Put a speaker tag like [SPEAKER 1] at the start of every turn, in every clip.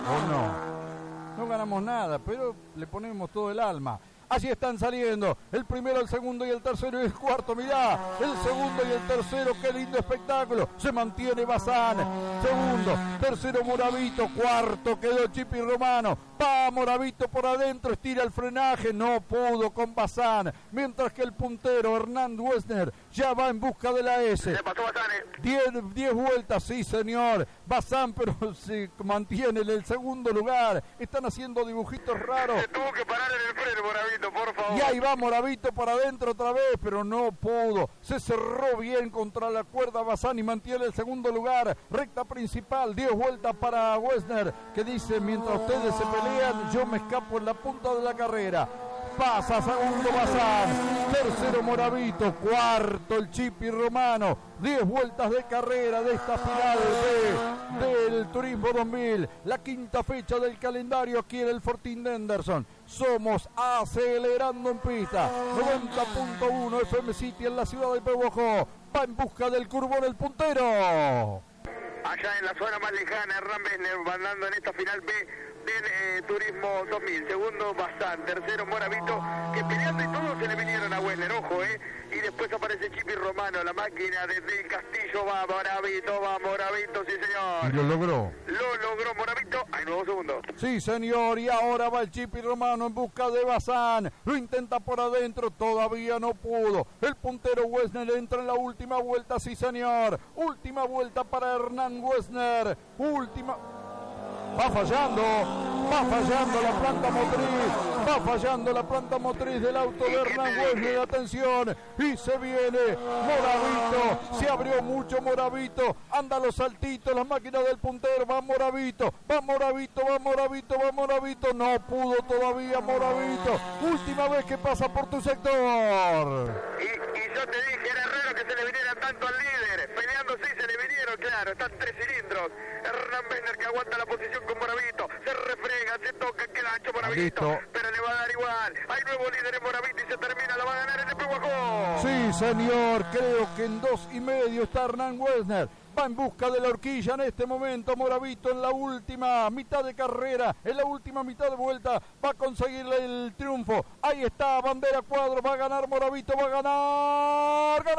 [SPEAKER 1] ¿O no? No ganamos nada, pero le ponemos todo el alma. Allí están saliendo el primero, el segundo y el tercero y el cuarto. Mirá, el segundo y el tercero, qué lindo espectáculo. Se mantiene Bazán. Segundo, tercero Moravito, cuarto quedó Chipi Romano. Va Moravito por adentro, estira el frenaje, no pudo con Bazán. Mientras que el puntero Hernán Wessner ya va en busca de la S.
[SPEAKER 2] Se pasó Bazán,
[SPEAKER 1] 10 vueltas, sí señor. Bazán, pero se mantiene en el segundo lugar. Están haciendo dibujitos raros.
[SPEAKER 2] Se tuvo que parar en el freno, Moravito, por favor.
[SPEAKER 1] Y ahí va Moravito para adentro otra vez, pero no pudo. Se cerró bien contra la cuerda Bazán y mantiene el segundo lugar. Recta principal, 10 vueltas para Wessner, que dice: mientras ustedes se pelean, yo me escapo en la punta de la carrera. Pasa segundo Bazán, tercero Moravito, cuarto el Chipi Romano. 10 vueltas de carrera de esta final del Turismo 2000, la quinta fecha del calendario aquí en el Fortín de Henderson. Somos Acelerando en Pista, 90.1 FM City en la ciudad de Pehuajó. Va en busca del curbón el puntero.
[SPEAKER 2] Allá en la zona más lejana, Hernán Wessner mandando en esta final B del Turismo 2000. Segundo Bazán, tercero Moravito, que peleando y todos se le vinieron a Wessner, ojo, y después aparece Chipi Romano, la máquina desde el Castillo. Va Moravito, sí señor.
[SPEAKER 1] Y lo logró.
[SPEAKER 2] Lo logró Moravito, hay nuevo segundo.
[SPEAKER 1] Sí señor, y ahora va el Chipi Romano en busca de Bazán. Lo intenta por adentro, todavía no pudo. El puntero Wessner entra en la última vuelta, sí señor. Última vuelta para Hernán Wessner. Última... Va fallando la planta motriz, va fallando la planta motriz del auto de Hernán Wessner, atención, y se viene Moravito, se abrió mucho Moravito, anda los saltitos, las máquinas del puntero, va Moravito, no pudo todavía Moravito, última vez que pasa por tu sector.
[SPEAKER 2] Y yo te dije, era raro que se le vinieran tanto al líder, peleando sí se le vinieron, claro, están 3 cilindros, Hernán Wessner que aguanta la posición con Moravito, se refrega, se toca, queda ancho Moravito, pero le va a dar igual, hay nuevo líder en Moravito y se termina, la va a ganar en el Pehuajó.
[SPEAKER 1] Sí señor, creo que en 2,5 está Hernán Wessner. Va en busca de la horquilla en este momento. Moravito en la última mitad de carrera, en la última mitad de vuelta, va a conseguir el triunfo. Ahí está, bandera cuadro, va a ganar Moravito, va a ganar.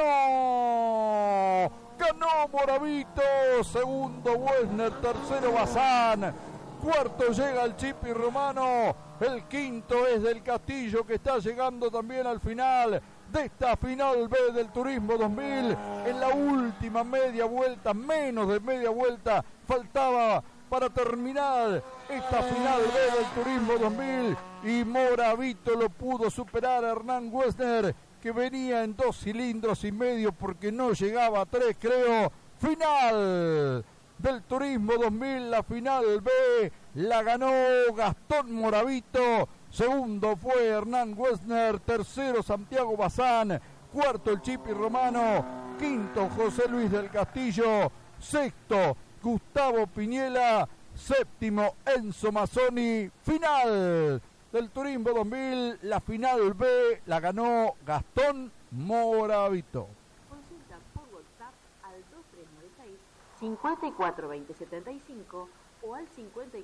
[SPEAKER 1] ¡Ganó Moravito! Segundo Wessner, tercero Bazán. Cuarto llega el Chipi Romano. El quinto es del Castillo, que está llegando también al final de esta final B del Turismo 2000. En la última media vuelta, menos de media vuelta, faltaba para terminar esta final B del Turismo 2000. Y Moravito lo pudo superar a Hernán Wessner, que venía en 2,5 cilindros porque no llegaba a 3, creo. Final del Turismo 2000, la final B, la ganó Gastón Moravito. Segundo fue Hernán Wessner, tercero Santiago Bazán, cuarto el Chipi Romano, quinto José Luis del Castillo, sexto Gustavo Piñela, séptimo Enzo Mazzoni. Final del Turismo 2000, la final B la ganó Gastón Moravito.
[SPEAKER 3] Consulta por WhatsApp al 2396 542075 o al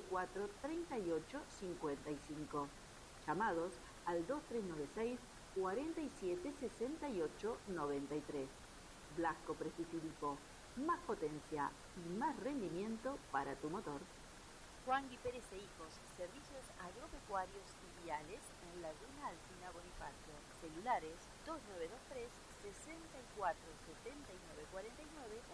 [SPEAKER 3] 543855. Llamados al 2396 476893. Blasco Prefitilipo, más potencia y más rendimiento para tu motor.
[SPEAKER 4] Juan Gui Pérez e Hijos, servicios agropecuarios y viales en Laguna Alcina Bonifacio. Celulares 2923 647949 o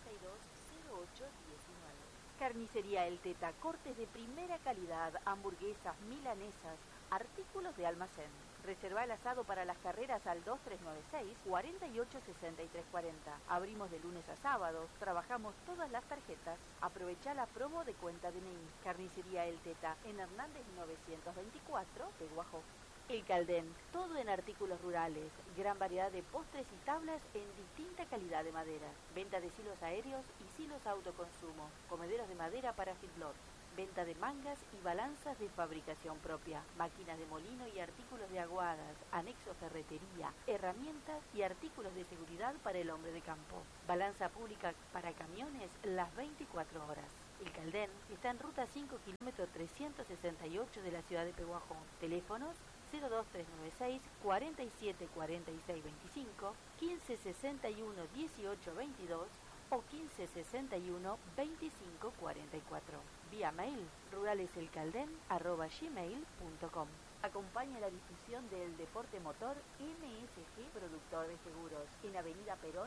[SPEAKER 4] 420819. Carnicería El Teta, cortes de primera calidad, hamburguesas, milanesas, artículos de almacén. Reserva el asado para las carreras al 2396 486340. Abrimos de lunes a sábados, trabajamos todas las tarjetas. Aprovecha la promo de cuenta DNI. Carnicería El Teta, en Hernández 924, Pehuajó. El Caldén, todo en artículos rurales, gran variedad de postres y tablas en distinta calidad de madera. Venta de silos aéreos y silos autoconsumo, comederos de madera para Fitlor. Venta de mangas y balanzas de fabricación propia, máquinas de molino y artículos de aguadas, anexo ferretería, herramientas y artículos de seguridad para el hombre de campo. Balanza pública para camiones las 24 horas. El Caldén está en ruta 5, kilómetro 368 de la ciudad de Pehuajó. Teléfonos 02396 47 46 25, 1561 18 22 o 1561 25 44. Vía mail ruraleselcalden@gmail.com. Acompaña la difusión del deporte motor MSG Productor de Seguros en Avenida Perón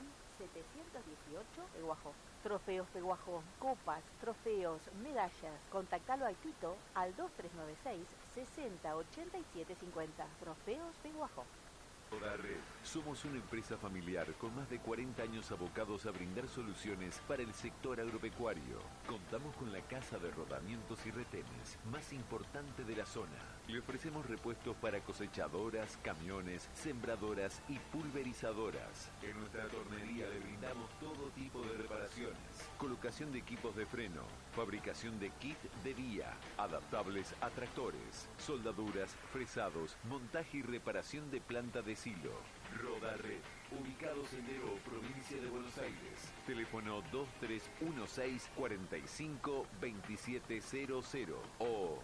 [SPEAKER 4] 718 Pehuajó. Trofeos Pehuajó, copas, trofeos, medallas. Contactalo al Tito al 2396 60 87 50. Trofeos Pehuajó.
[SPEAKER 5] Rodarred. Somos una empresa familiar con más de 40 años abocados a brindar soluciones para el sector agropecuario. Contamos con la casa de rodamientos y retenes más importante de la zona. Le ofrecemos repuestos para cosechadoras, camiones, sembradoras y pulverizadoras. En nuestra tornería le brindamos todo tipo de reparaciones. Colocación de equipos de freno, fabricación de kit de vía, adaptables a tractores, soldaduras, fresados, montaje y reparación de planta de silo. Rodarred, ubicados en Leró, provincia de Buenos Aires. Teléfono 2316 45 2700 o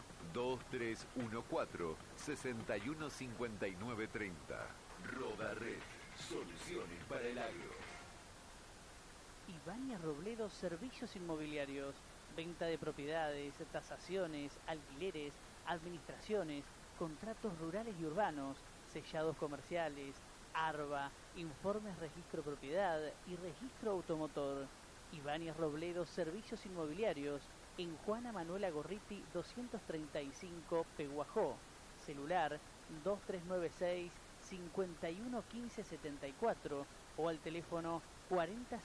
[SPEAKER 5] 2314 61 59 30. Rodarred, soluciones para el agro.
[SPEAKER 6] Ibáñez Robledo Servicios Inmobiliarios, venta de propiedades, tasaciones, alquileres, administraciones, contratos rurales y urbanos, sellados comerciales, ARBA, informes registro propiedad y registro automotor. Ibáñez Robledo Servicios Inmobiliarios, en Juana Manuela Gorriti 235 Pehuajó. Celular 2396 51 15 74 o al teléfono 40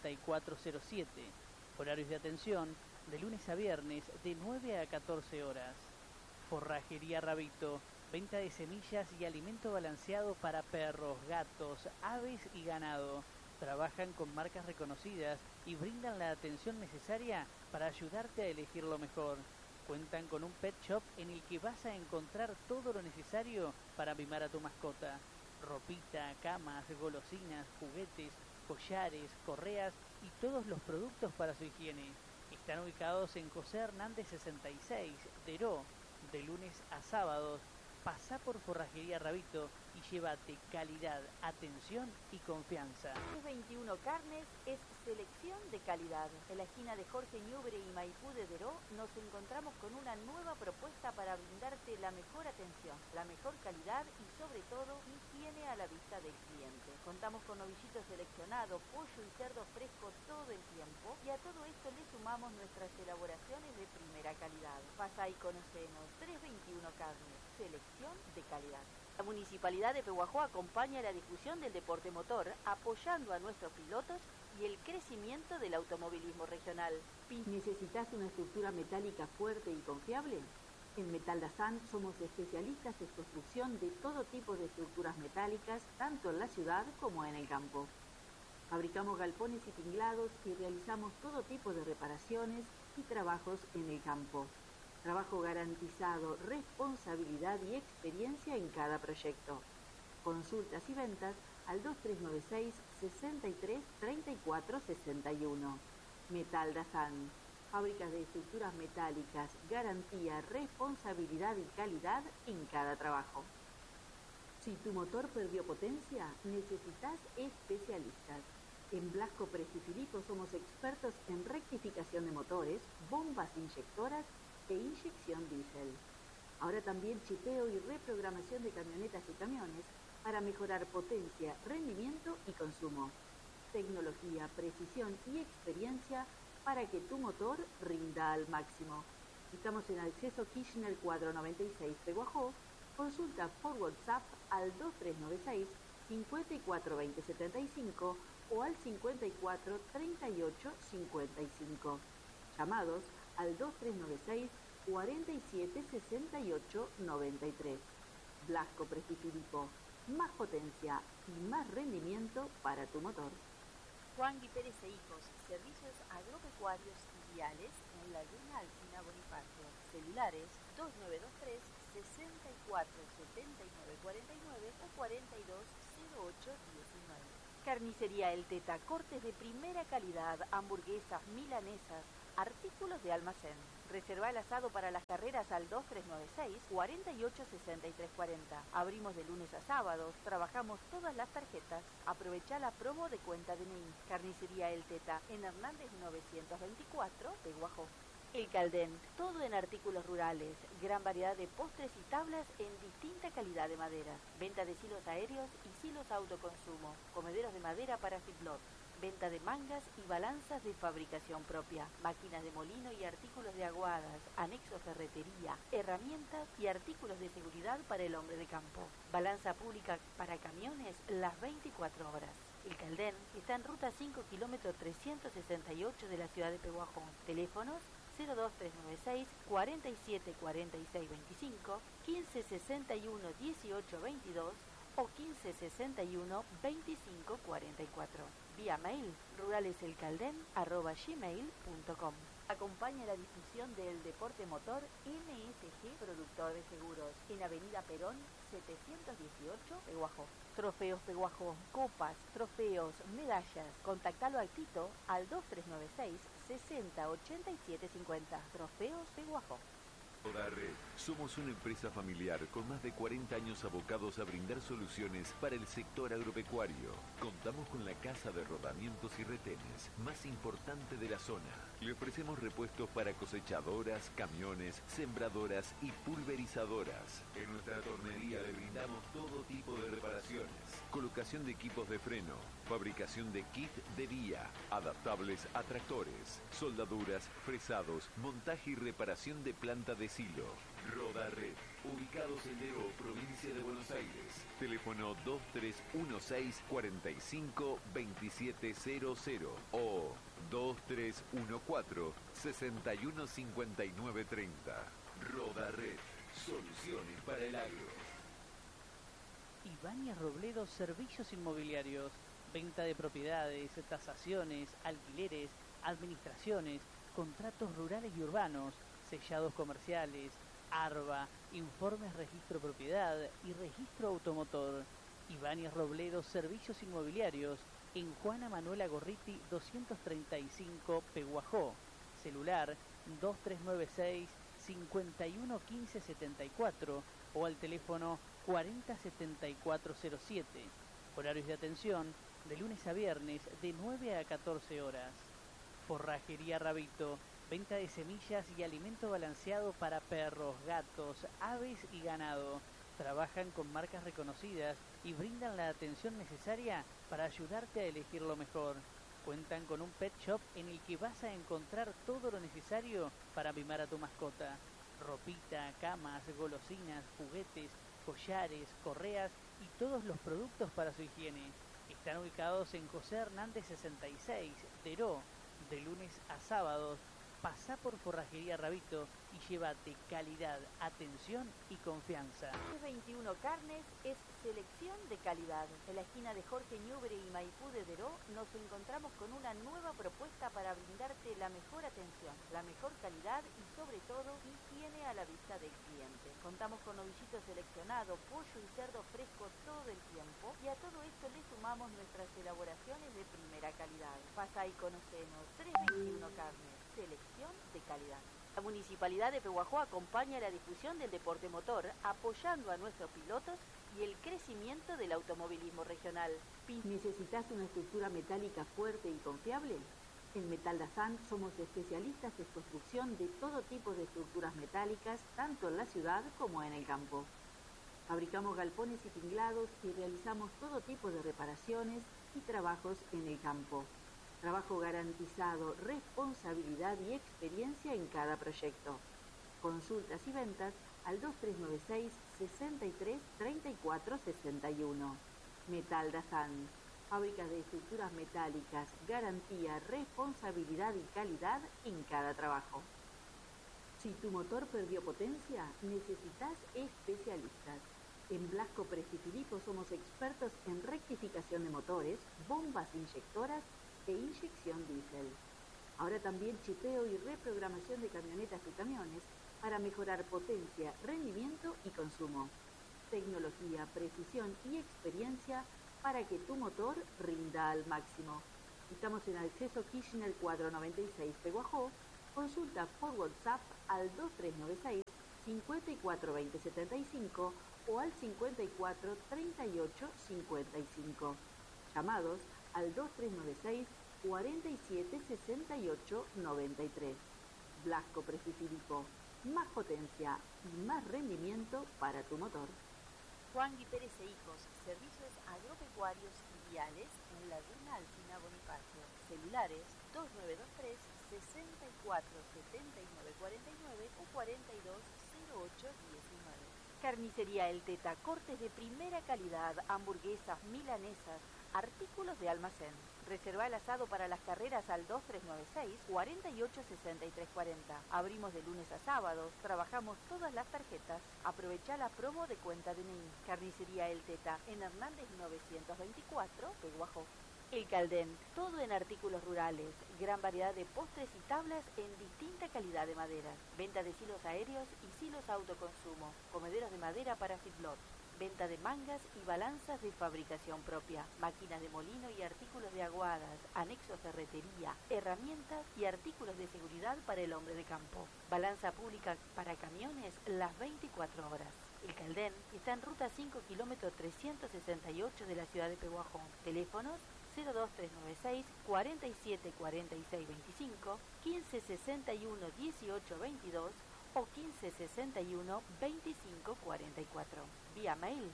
[SPEAKER 6] 7407. Horarios de atención de lunes a viernes de 9 a 14 horas. Forrajería Rabito, venta de semillas y alimento balanceado para perros, gatos, aves y ganado. Trabajan con marcas reconocidas y brindan la atención necesaria para ayudarte a elegir lo mejor. Cuentan con un pet shop en el que vas a encontrar todo lo necesario para mimar a tu mascota. Ropita, camas, golosinas, juguetes, collares, correas y todos los productos para su higiene. Están ubicados en José Hernández 66, Deró, de lunes a sábados. Pasá por Forrajería Rabito y llévate calidad, atención y confianza.
[SPEAKER 4] 21 Carnes es selección de calidad. En la esquina de Jorge Ñubre y Maipú de Deró nos encontramos con una nueva propuesta para brindarte la mejor atención, la mejor calidad y sobre todo higiene a la vista del cliente. Contamos con novillitos seleccionados, pollo y cerdo fresco todo el tiempo y a todo esto le sumamos nuestras elaboraciones de primera calidad. Pasa y conocenos. 321 Carnes, selección de calidad. La Municipalidad de Pehuajó acompaña la difusión del deporte motor, apoyando a nuestros pilotos y el crecimiento del automovilismo regional.
[SPEAKER 3] ¿Necesitas una estructura metálica fuerte y confiable? En Metal Dazán somos especialistas en construcción de todo tipo de estructuras metálicas, tanto en la ciudad como en el campo. Fabricamos galpones y tinglados y realizamos todo tipo de reparaciones y trabajos en el campo. Trabajo garantizado, responsabilidad y experiencia en cada proyecto. Consultas y ventas al 2396 63 34 61. Metal Dazán. Fábricas de estructuras metálicas, garantía, responsabilidad y calidad en cada trabajo. Si tu motor perdió potencia, necesitas especialistas. En Blasco Presifilipo somos expertos en rectificación de motores, bombas inyectoras e inyección diésel. Ahora también chipeo y reprogramación de camionetas y camiones para mejorar potencia, rendimiento y consumo. Tecnología, precisión y experiencia para que tu motor rinda al máximo. Estamos en Acceso Kirchner 496 Pehuajó. Consulta por WhatsApp al 2396 54 20 75 o al 54 38 55. Llamados al 2396 47 68 93. Blasco Presifilipo. Más potencia y más rendimiento para tu motor.
[SPEAKER 4] Juan Gui Pérez e Hijos, servicios agropecuarios y viales en Laguna Alcina Bonifacio. Celulares 2923 64 79 49 o 42 08 19. Carnicería El Teta, cortes de primera calidad, hamburguesas, milanesas, artículos de almacén. Reserva el asado para las carreras al 2396-486340. Abrimos de lunes a sábados, trabajamos todas las tarjetas. Aprovecha la promo de cuenta DNI. Carnicería El Teta, en Hernández 924, Peguajó. El Caldén, todo en artículos rurales, gran variedad de postres y tablas en distinta calidad de madera. Venta de silos aéreos y silos autoconsumo, comederos de madera para feedlot. Venta de mangas y balanzas de fabricación propia, máquinas de molino y artículos de aguadas, anexo ferretería, herramientas y artículos de seguridad para el hombre de campo. Balanza pública para camiones las 24 horas. El Caldén está en ruta 5 kilómetro 368 de la ciudad de Peguajó. Teléfonos 02396 47 46 25, 1561 18 22 o 1561 25 44. Vía mail ruraleselcalden@gmail.com. Acompaña la difusión del deporte motor MSG Productor de Seguros en Avenida Perón 718, Peguajó. Trofeos Peguajó, copas, trofeos, medallas. Contactalo al Tito al 2396 60 87 50. Trofeos Peguajó.
[SPEAKER 5] Rodarred. Somos una empresa familiar con más de 40 años abocados a brindar soluciones para el sector agropecuario. Contamos con la casa de rodamientos y retenes más importante de la zona. Le ofrecemos repuestos para cosechadoras, camiones, sembradoras y pulverizadoras. En nuestra tornería le brindamos todo tipo de reparaciones. Colocación de equipos de freno, fabricación de kit de vía, adaptables a tractores, soldaduras, fresados, montaje y reparación de planta de silo. Rodarred, ubicados en Leró, provincia de Buenos Aires. Teléfono 2316 45 2700 o 2314 61 59 30. Rodarred, soluciones para el agro.
[SPEAKER 6] Ibáñez Robledo Servicios Inmobiliarios, venta de propiedades, tasaciones, alquileres, administraciones, contratos rurales y urbanos, sellados comerciales, ARBA, informes registro propiedad y registro automotor. Ibáñez Robledo Servicios Inmobiliarios en Juana Manuela Gorriti 235 Peguajó. Celular 2396 511574 o al teléfono 407407. Horarios de atención de lunes a viernes de 9 a 14 horas. Forrajería Rabito, venta de semillas y alimento balanceado para perros, gatos, aves y ganado. Trabajan con marcas reconocidas y brindan la atención necesaria para ayudarte a elegir lo mejor. Cuentan con un pet shop en el que vas a encontrar todo lo necesario para mimar a tu mascota. Ropita, camas, golosinas, juguetes, collares, correas y todos los productos para su higiene. Están ubicados en José Hernández 66, Leró, de lunes a sábados. Pasá por Forrajería Rabito y llévate calidad, atención y confianza.
[SPEAKER 4] 21 Carnes es selección de calidad. En la esquina de Jorge Ñubre y Maipú de Deró nos encontramos con una nueva propuesta para brindarte la mejor atención, la mejor calidad y sobre todo higiene a la vista del cliente. Contamos con novillito seleccionado, pollo y cerdo fresco todo el tiempo y a todo esto le sumamos nuestras elaboraciones de primera calidad. Pasa y conocenos. 321 Carnes, selección de calidad. La Municipalidad de Peguajó acompaña la difusión del deporte motor, apoyando a nuestros pilotos y el crecimiento del automovilismo regional.
[SPEAKER 3] ¿Necesitas una estructura metálica fuerte y confiable? En Metal Dazán somos especialistas en construcción de todo tipo de estructuras metálicas, tanto en la ciudad como en el campo. Fabricamos galpones y tinglados y realizamos todo tipo de reparaciones y trabajos en el campo. Trabajo garantizado, responsabilidad y experiencia en cada proyecto. Consultas y ventas al 2396 63 34 61. Metal Dazán, fábrica de estructuras metálicas, garantía, responsabilidad y calidad en cada trabajo. Si tu motor perdió potencia, necesitas especialistas. En Blasco Presti Filippo somos expertos en rectificación de motores, bombas inyectoras e inyección diésel. Ahora también chipeo y reprogramación de camionetas y camiones para mejorar potencia, rendimiento y consumo. Tecnología, precisión y experiencia para que tu motor rinda al máximo. Estamos en Acceso Kirchner 496 Peguajó Consulta por WhatsApp al 2396 542075 o al 54 38 55. Llamados al 2396 47 68 93. Blasco Prefijilipo. Más potencia y más rendimiento para tu motor.
[SPEAKER 4] Juan Gui Pérez e Hijos, servicios agropecuarios y viales en Laguna Alcina Bonifacio. Celulares 2923 64 79 49 o 42 08 19. Carnicería El Teta, cortes de primera calidad, hamburguesas, milanesas, artículos de almacén. Reserva el asado para las carreras al 2396 48 63 40. Abrimos de lunes a sábados, trabajamos todas las tarjetas. Aprovecha la promo de cuenta DNI. Carnicería El Teta, en Hernández 924, Peguajó. El Caldén, todo en artículos rurales, gran variedad de postres y tablas en distinta calidad de madera. Venta de silos aéreos y silos autoconsumo, comederos de madera para feedlot. Venta de mangas y balanzas de fabricación propia, máquinas de molino y artículos de aguadas, anexos ferretería, herramientas y artículos de seguridad para el hombre de campo. Balanza pública para camiones las 24 horas. El Caldén está en ruta 5 km 368 de la ciudad de Peguajó. Teléfonos 02396 47 46 25, 1561 18 22 o 1561 25 44. Vía mail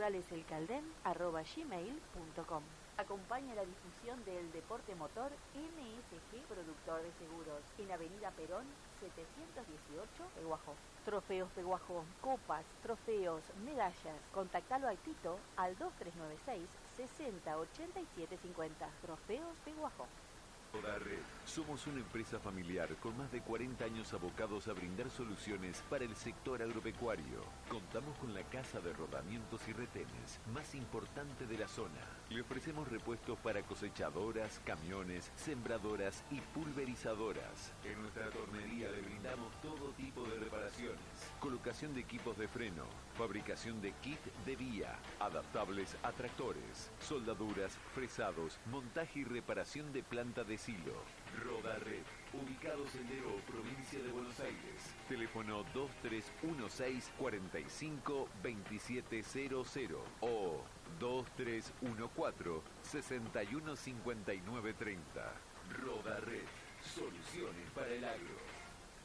[SPEAKER 4] ruraleselcalden@gmail.com. Acompaña la difusión del deporte motor MSG Productor de Seguros en Avenida Perón 718, Peguajó. Trofeos Peguajó, copas, trofeos, medallas. Contactalo a Tito al 2396 60 87 50. Trofeos Peguajó.
[SPEAKER 5] Roda Red. Somos una empresa familiar con más de 40 años abocados a brindar soluciones para el sector agropecuario. Contamos con la casa de rodamientos y retenes más importante de la zona. Le ofrecemos repuestos para cosechadoras, camiones, sembradoras y pulverizadoras. En nuestra tornería le brindamos todo tipo de reparaciones. Colocación de equipos de freno, fabricación de kit de vía, adaptables a tractores, soldaduras, fresados, montaje y reparación de planta de silo. Roda Red, ubicados en Deró, provincia de Buenos Aires. Teléfono 2316 45 2700 o 2314 61 59 30. Roda Red, soluciones para el agro.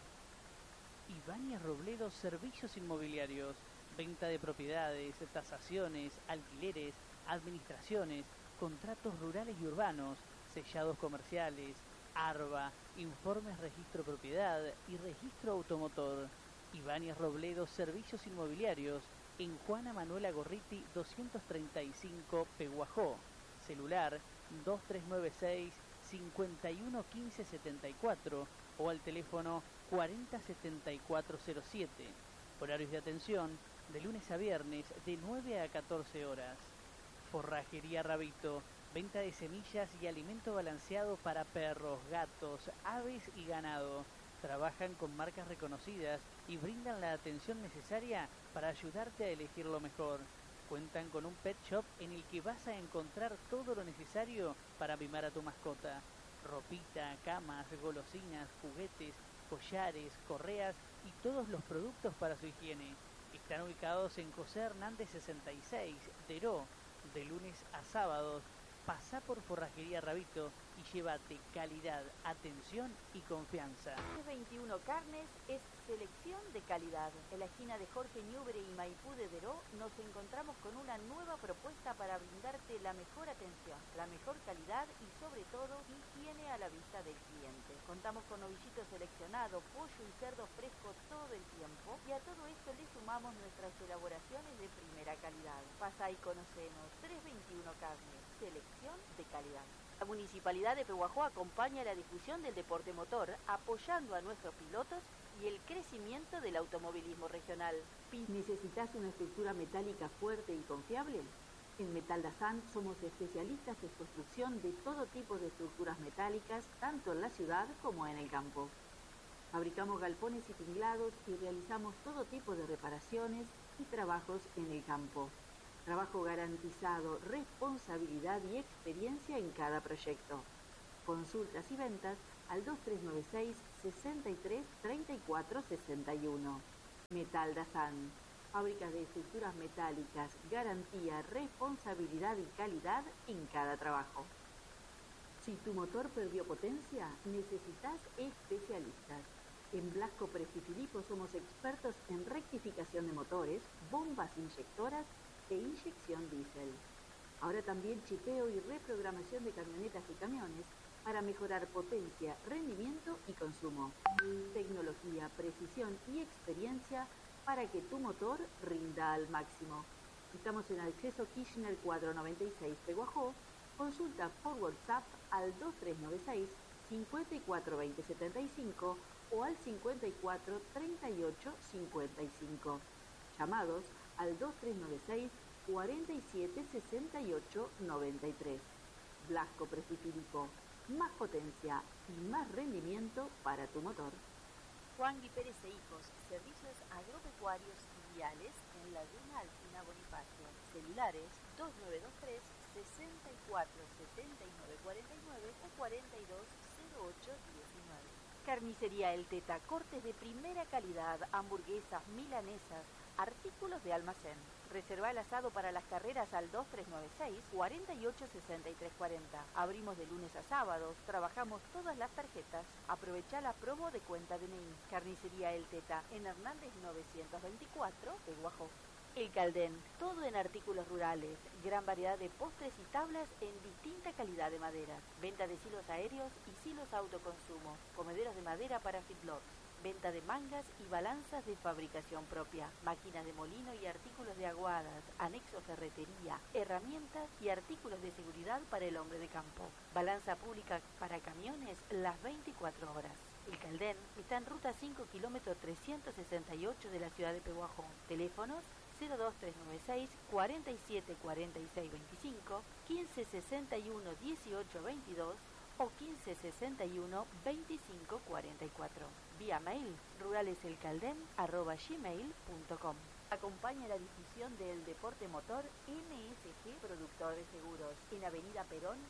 [SPEAKER 6] Ibáñez Robledo, servicios inmobiliarios, venta de propiedades, tasaciones, alquileres, administraciones, contratos rurales y urbanos, sellados comerciales, ARBA, informes registro propiedad y registro automotor. Ibáñez Robledo, servicios inmobiliarios, en Juana Manuela Gorriti 235, Peguajó. Celular 2396 51 15 74 o al teléfono 40 7407. Horarios de atención de lunes a viernes de 9 a 14 horas. Forrajería Rabito, venta de semillas y alimento balanceado para perros, gatos, aves y ganado. Trabajan con marcas reconocidas y brindan la atención necesaria para ayudarte a elegir lo mejor. Cuentan con un pet shop en el que vas a encontrar todo lo necesario para mimar a tu mascota. Ropita, camas, golosinas, juguetes, collares, correas y todos los productos para su higiene. Están ubicados en José Hernández 66, Deró, de lunes a sábados. Pasá por Forrajería Rabito y llévate calidad, atención y confianza.
[SPEAKER 4] 21 Carnes es selección de calidad. En la esquina de Jorge Ñubre y Maipú de Deró nos encontramos con una nueva propuesta para brindarte la mejor atención, la mejor calidad y sobre todo higiene a la vista del cliente. Contamos con novillito seleccionado, pollo y cerdo fresco todo el tiempo y a todo esto le sumamos nuestras elaboraciones de primera calidad. Pasa y conocenos. 321 Carnes, selección de calidad. La Municipalidad de Peguajó acompaña la difusión del deporte motor, apoyando a nuestros pilotos y el crecimiento del automovilismo regional.
[SPEAKER 3] ¿Necesitas una estructura metálica fuerte y confiable? En Metal Dazán somos especialistas en construcción de todo tipo de estructuras metálicas, tanto en la ciudad como en el campo. Fabricamos galpones y tinglados y realizamos todo tipo de reparaciones y trabajos en el campo. Trabajo garantizado, responsabilidad y experiencia en cada proyecto. Consultas y ventas al 2396 63 34 61. Metal Dazan, fábricas de estructuras metálicas, garantía, responsabilidad y calidad en cada trabajo. Si tu motor perdió potencia, necesitas especialistas. En Blasco Presti Filippo somos expertos en rectificación de motores, bombas inyectoras e inyección diésel. Ahora también chipeo y reprogramación de camionetas y camiones para mejorar potencia, rendimiento y consumo. Tecnología, precisión y experiencia para que tu motor rinda al máximo. Estamos en Acceso Kirchner 496 Peguajó. Consulta por WhatsApp al 2396 542075 o al 54 38 55. Llamados al 2396 47 68 93. Blasco Presti Filippo, más potencia y más rendimiento para tu motor.
[SPEAKER 4] Juan Gui Pérez e Hijos, servicios agropecuarios y viales en Laguna Alpina Bonifacio. Celulares 2923 64 79 49 o 42 08 19. Carnicería El Teta, cortes de primera calidad, hamburguesas, milanesas, artículos de almacén. Reserva el asado para las carreras al 2396 48 63 40. Abrimos de lunes a sábados, trabajamos todas las tarjetas. Aprovecha la promo de cuenta DNI. Carnicería El Teta, en Hernández 924, Peguajó. El Caldén, todo en artículos rurales, gran variedad de postres y tablas en distinta calidad de madera. Venta de silos aéreos y silos autoconsumo, comederos de madera para feedlots. Venta de mangas y balanzas de fabricación propia, máquinas de molino y artículos de aguadas, anexo ferretería, herramientas y artículos de seguridad para el hombre de campo. Balanza pública para camiones las 24 horas. El Caldén está en ruta 5 kilómetro 368 de la ciudad de Peguajó. Teléfonos 02396 47 46 25, 1561 18 22 o 1561 25 44. Vía mail ruraleselcalden@gmail.com. Acompaña la difusión del deporte motor MSG Productor de Seguros en Avenida Perón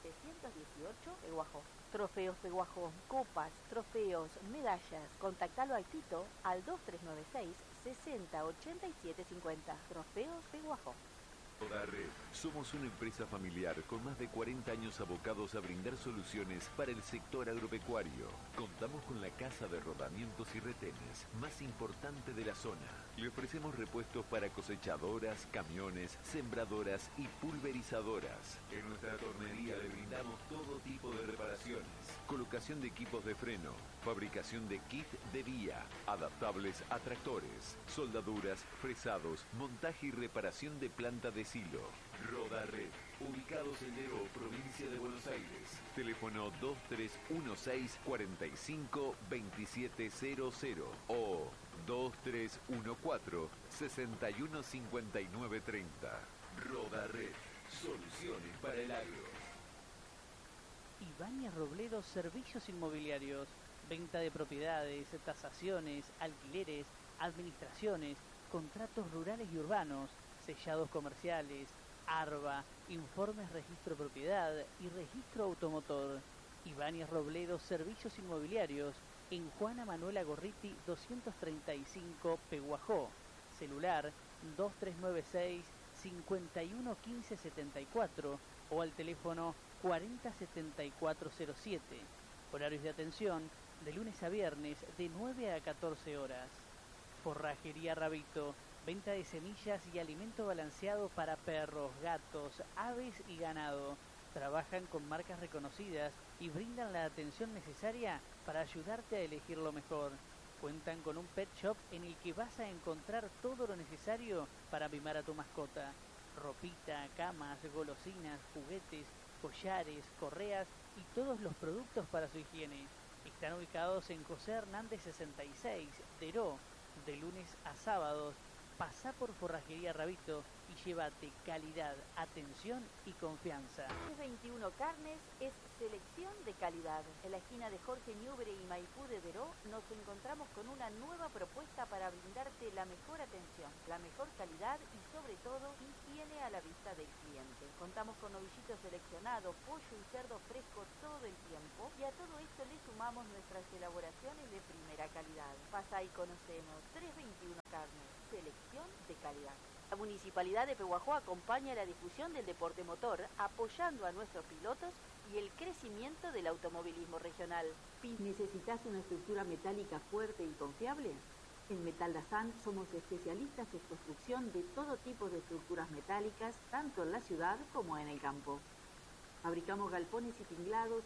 [SPEAKER 4] 718 Peguajó. Trofeos Peguajó, copas, trofeos, medallas. Contactalo al Tito al 2396 60 87 50. Trofeos Peguajó.
[SPEAKER 5] Roda Red. Somos una empresa familiar con más de 40 años abocados a brindar soluciones para el sector agropecuario. Contamos con la casa de rodamientos y retenes más importante de la zona. Le ofrecemos repuestos para cosechadoras, camiones, sembradoras y pulverizadoras. En nuestra tornería le brindamos todo tipo de reparaciones. Colocación de equipos de freno, fabricación de kit de vía, adaptables a tractores, soldaduras, fresados, montaje y reparación de planta de silo. Roda Red, ubicados en Leo, provincia de Buenos Aires. Teléfono 2316 45 2700 o 2314 61 59 30. Roda Red, soluciones para el agro.
[SPEAKER 6] Ibáñez Robledo Servicios Inmobiliarios, venta de propiedades, tasaciones, alquileres, administraciones, contratos rurales y urbanos, sellados comerciales, ARBA, informes registro propiedad y registro automotor. Ibáñez Robledo Servicios Inmobiliarios, en Juana Manuela Gorriti 235 Peguajó. Celular 2396 51 15 74 o al teléfono 40 7407. Horarios de atención de lunes a viernes de 9 a 14 horas. Forrajería Rabito, venta de semillas y alimento balanceado para perros, gatos, aves y ganado. Trabajan con marcas reconocidas y brindan la atención necesaria para ayudarte a elegir lo mejor. Cuentan con un pet shop en el que vas a encontrar todo lo necesario para mimar a tu mascota. Ropita, camas, golosinas, juguetes, collares, correas y todos los productos para su higiene. Están ubicados en José Hernández 66, Deró, de lunes a sábados Pasá por Forrajería Rabito y llévate calidad, atención y confianza.
[SPEAKER 4] 21 Carnes es selección de calidad. En la esquina de Jorge Ñubre y Maipú de Deró nos encontramos con una nueva propuesta para brindarte la mejor atención, la mejor calidad y sobre todo higiene a la vista del cliente. Contamos con novillitos seleccionados, pollo y cerdo fresco todo el tiempo y a todo esto le sumamos nuestras elaboraciones de primera calidad. Pasa y conocemos 321 Carnes, selección de calidad. La Municipalidad de Pehuajó acompaña la difusión del deporte motor, apoyando a nuestros pilotos y el crecimiento del automovilismo regional.
[SPEAKER 3] ¿Necesitas una estructura metálica fuerte y confiable? En Metal Dazán somos especialistas en construcción de todo tipo de estructuras metálicas, tanto en la ciudad como en el campo. Fabricamos galpones y tinglados.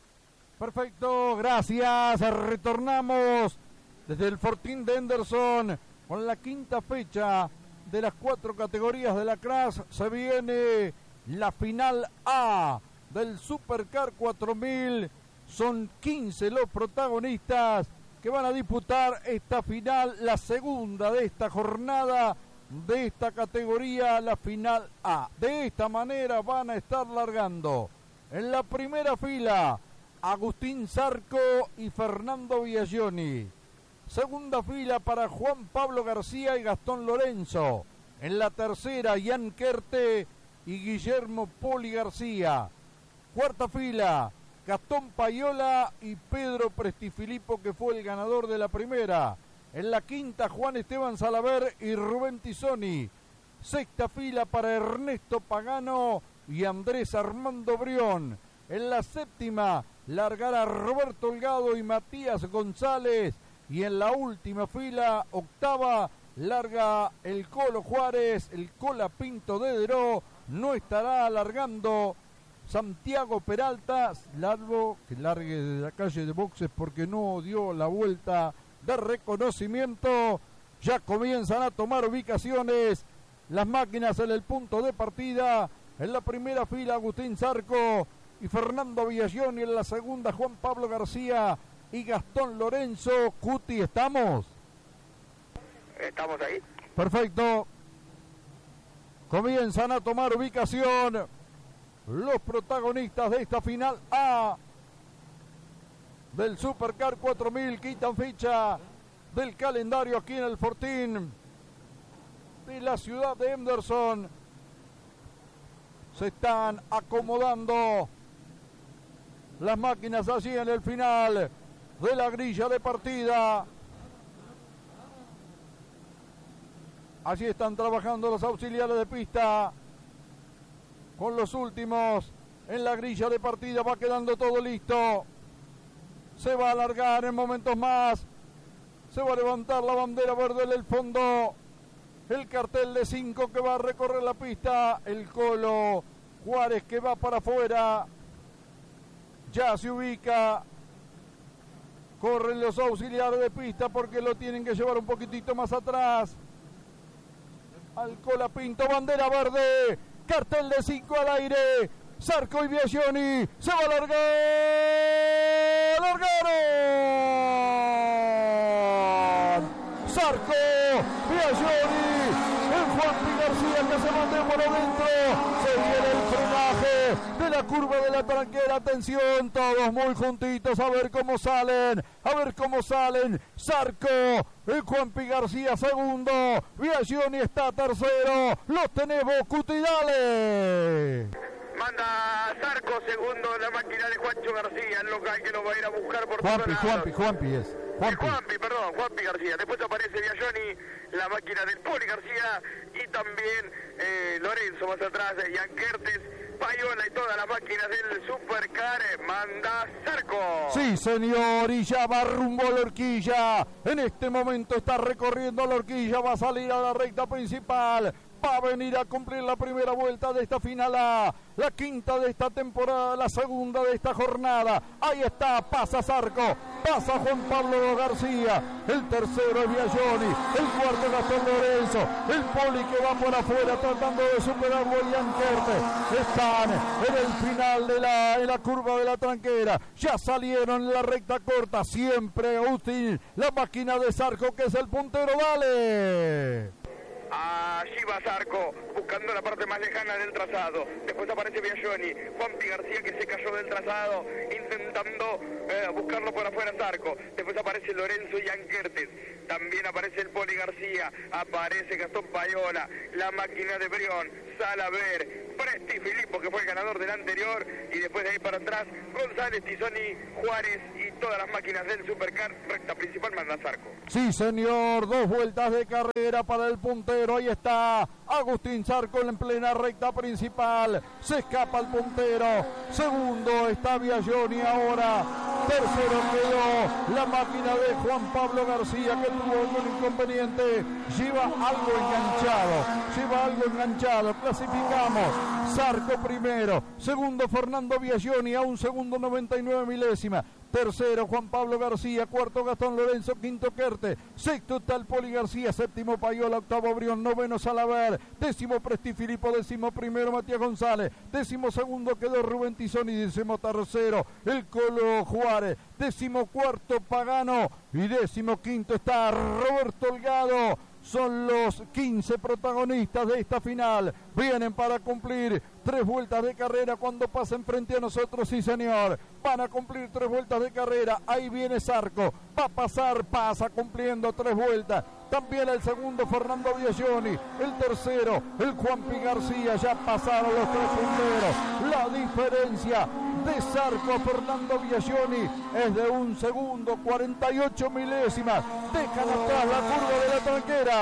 [SPEAKER 1] Perfecto, gracias. Retornamos desde el Fortín de Henderson con la quinta fecha de las 4 categorías de la CRAS. Se viene la final A del Supercar 4000. Son 15 los protagonistas que van a disputar esta final, la segunda de esta jornada de esta categoría, la final A. De esta manera van a estar largando en la primera fila Agustín Zarco y Fernando Biagioni. Segunda fila para Juan Pablo García y Gastón Lorenzo. En la tercera, Ian Querte y Guillermo Poli García. Cuarta fila, Gastón Payola y Pedro Prestifilipo, que fue el ganador de la primera. En la quinta, Juan Esteban Salaver y Rubén Tizoni. Sexta fila para Ernesto Pagano y Andrés Armando Brión. En la séptima, largará Roberto Holgado y Matías González. Y en la última fila, octava, larga el Colo Juárez, el Cola Pinto de Deró. No estará alargando Santiago Peralta, salvo que largue de la calle de boxes porque no dio la vuelta de reconocimiento. Ya comienzan a tomar ubicaciones las máquinas en el punto de partida. En la primera fila, Agustín Zarco y Fernando Biagioni. En la segunda, Juan Pablo García y Gastón Lorenzo. Cuti, ¿estamos?
[SPEAKER 2] ¿Estamos ahí?
[SPEAKER 1] Perfecto. Comienzan a tomar ubicación los protagonistas de esta final A del Supercar 4000. Quitan ficha del calendario aquí en el Fortín de la ciudad de Henderson. Se están acomodando las máquinas allí en el final de la grilla de partida. Allí están trabajando los auxiliares de pista con los últimos en la grilla de partida. Va quedando todo listo. Se va a alargar en momentos más. Se va a levantar la bandera verde en el fondo. El cartel de 5 que va a recorrer la pista. El Colo Juárez que va para afuera. Ya se ubica. Corren los auxiliares de pista porque lo tienen que llevar un poquitito más atrás. Al Cola Pinto, bandera verde. Cartel de 5 al aire. Zarco y Biagioni. Se va a largar. ¡Largaron! Zarco, Biagioni, el Juanpi García que se mande por adentro. Se viene el frenaje de la curva de la tranquera. Atención, todos muy juntitos. A ver cómo salen. Zarco, el Juanpi García segundo. Biagioni está tercero. Los tenemos, Cuti, dale.
[SPEAKER 2] Manda Zarco segundo, la máquina de Juancho García, el local que lo va a ir a buscar por todos lados. Juanpi García. Después aparece Biagioni, la máquina del Poli García, y también Lorenzo más atrás, Ian Quertes, Payola y todas las máquinas del Supercar. Manda Zarco.
[SPEAKER 1] Sí, señor, y ya va rumbo a la horquilla. En este momento está recorriendo la horquilla, va a salir a la recta principal. Va a venir a cumplir la primera vuelta de esta final A, la quinta de esta temporada, la segunda de esta jornada. Ahí está, pasa Zarco, pasa Juan Pablo García, el tercero es Biagioni, el cuarto Gastón Lorenzo, el Poli que va por afuera tratando de superarlo a Ian Querte. Están en el final de la curva de la tranquera, ya salieron en la recta corta, siempre Agustín, la máquina de Zarco que es el puntero, dale.
[SPEAKER 2] Allí va Zarco, buscando la parte más lejana del trazado. Después aparece Biagioni, Juanpi García que se cayó del trazado, intentando buscarlo por afuera Zarco. Después aparece Lorenzo y Anquertes. También aparece el Poli García, aparece Gastón Payola, la máquina de Brión, Salaver, Presti Filippo, que fue el ganador del anterior, y después de ahí para atrás, González, Tizoni, Juárez y todas las máquinas del Supercar. Recta principal manda Zarco.
[SPEAKER 1] Sí, señor, 2 vueltas de carrera para el puntero. Ahí está Agustín Zarco en plena recta principal. Se escapa el puntero. Segundo está Biagioni ahora. Tercero quedó la máquina de Juan Pablo García, que tuvo algún inconveniente. Lleva algo enganchado. Clasificamos. Zarco primero. Segundo Fernando Biagioni a 1 segundo 99 milésima. Tercero Juan Pablo García, cuarto Gastón Lorenzo, quinto Querte, sexto está el Poli García, séptimo Payola, octavo Brión, noveno Salaver, décimo Presti Filippo, décimo primero Matías González, décimo segundo quedó Rubén Tizoni, décimo tercero el Colo Juárez, décimo cuarto Pagano y décimo quinto está Roberto Holgado. Son los 15 protagonistas de esta final. Vienen para cumplir 3 vueltas de carrera cuando pasen frente a nosotros, sí señor. Van a cumplir 3 vueltas de carrera. Ahí viene Zarco. Va a pasar, pasa cumpliendo 3 vueltas. También el segundo Fernando Biagioni. El tercero, el Juanpi García. Ya pasaron los 3 punteros. La diferencia de Zarco a Fernando Biagioni es de 1 segundo 48 milésimas. Dejan atrás la curva de la tranquera.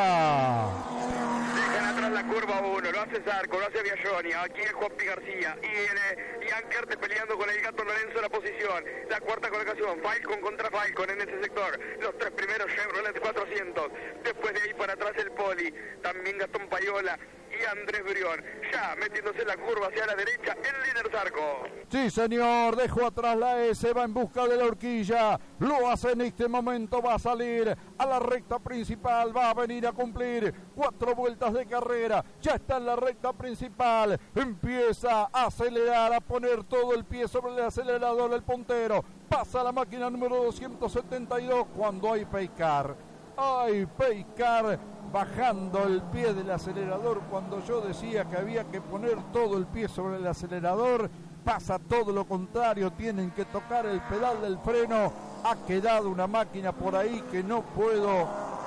[SPEAKER 2] Dejan atrás la curva 1, lo hace Zarco, lo hace Biagioni, aquí es Juanpi García y Anquerte peleando con el Gato Lorenzo la posición. La cuarta colocación, Falcon contra Falcon en ese sector. Los 3 primeros Chevrolet 400. Después de ahí para atrás el Poli, también Gastón Payola y Andrés Brión. Ya metiéndose en la curva hacia la derecha, el líder Zarco.
[SPEAKER 1] Sí señor, dejó atrás la S, va en busca de la horquilla. Lo hace en este momento, va a salir a la recta principal, va a venir a cumplir 4 vueltas de carrera. Ya está en la recta principal, empieza a acelerar, a poner todo el pie sobre el acelerador del puntero. Pasa la máquina número 272 cuando hay Peicar. Hay Peicar bajando el pie del acelerador. Cuando yo decía que había que poner todo el pie sobre el acelerador, pasa todo lo contrario, tienen que tocar el pedal del freno. Ha quedado una máquina por ahí que no puedo